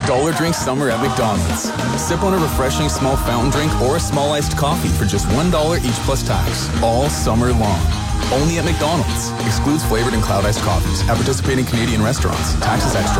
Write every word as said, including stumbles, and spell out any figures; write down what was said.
Dollar Drink Summer at McDonald's. Sip on a refreshing small fountain drink or a small iced coffee for just one dollar each plus tax. All summer long. Only at McDonald's. Excludes flavored and cloud iced coffees. At participating Canadian restaurants. Taxes extra.